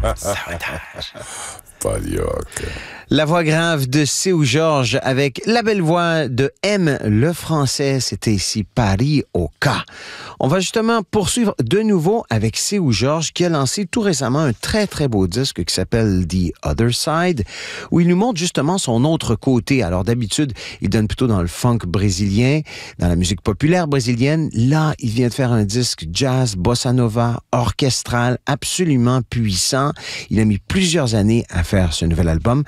Sabotage. Palioque. La voix grave de Seu Georges avec la belle voix de M, le français. C'était ici Paris au cas. On va justement poursuivre de nouveau avec Seu Georges qui a lancé tout récemment un très très beau disque qui s'appelle The Other Side où il nous montre justement son autre côté. Alors d'habitude, il donne plutôt dans le funk brésilien, dans la musique populaire brésilienne. Là, il vient de faire un disque jazz, bossa nova, orchestral, absolument puissant. Il a mis plusieurs années à faire ce nouvel album.